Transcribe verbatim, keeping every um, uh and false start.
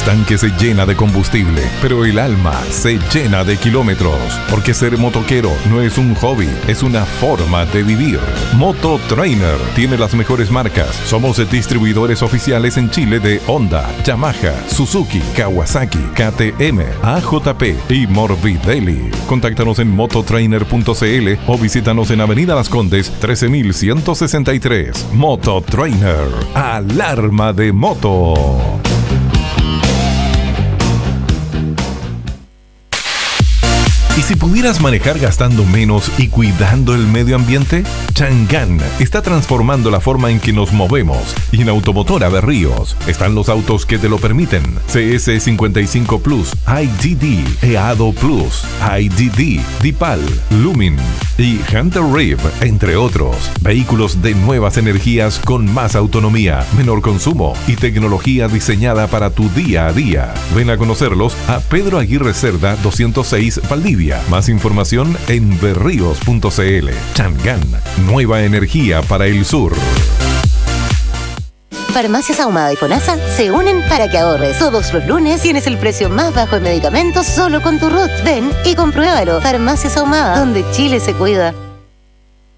estanque se llena de combustible, pero el alma se llena de kilómetros, porque ser motoquero no es un hobby, es una forma de vivir. Moto Trainer tiene las mejores marcas. Somos distribuidores oficiales en Chile de Honda, Yamaha, Suzuki, Kawasaki, K T M, A J P y Morbidelli. Contáctanos en mototrainer punto c l o visítanos en Avenida Las Condes trece mil ciento sesenta y tres. Moto Trainer, alarma de moto. ¿Y si pudieras manejar gastando menos y cuidando el medio ambiente? Chang'an está transformando la forma en que nos movemos. Y en Automotora Berríos están los autos que te lo permiten. C S cincuenta y cinco Plus, I D D, EADO Plus, I D D, Dipal, Lumin y Hunter Reef, entre otros. Vehículos de nuevas energías con más autonomía, menor consumo y tecnología diseñada para tu día a día. Ven a conocerlos a Pedro Aguirre Cerda doscientos seis Valdivia. Más información en berríos punto c l. Chang'an, nueva energía para el sur. Farmacias Ahumada y FONASA se unen para que ahorres. Todos los lunes tienes el precio más bajo en medicamentos solo con tu R U T. Ven y compruébalo. Farmacias Ahumada, donde Chile se cuida.